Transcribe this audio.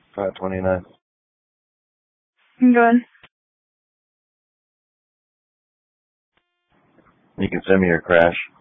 529. Go ahead. You can send me your crash.